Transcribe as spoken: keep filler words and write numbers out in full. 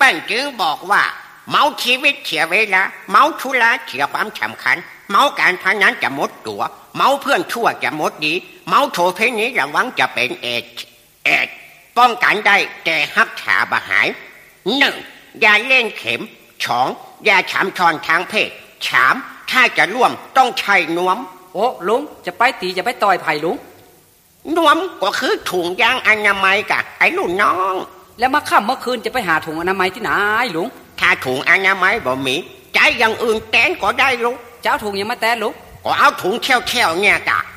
นจึงบอกว่าเมาชีวิตเสียเวลาเมาธุระเสียความสำคัญเมาการพนันจะหมดตัวเมาเพื่อนชั่วจะหมดดีเมาโถเพนี้ระวังจะเป็นเอดเอดป้องกันได้แต่ฮักษาบหายหนึ่งอย่าเล่นเข็มสองอย่าฉามชอนทางเพศสามถ้าจะร่วมต้องใช้นวมโอ้ลุงจะไปตีจะไปต่อยไผ่ลุงนวมก็คือถุงยางอนามัยกะไอ้ลูกน้องแล้วมาค่ำเมื่อคืนจะไปหาถุงอนามัยที่ไหนลุงถ้าถุงอนามัยบ่มีใจอย่างอื่นแตนก็ได้ลุงเจ้าถุงยังมาแตนลุงก็เอาถุงแช่วๆเนี่ยกะ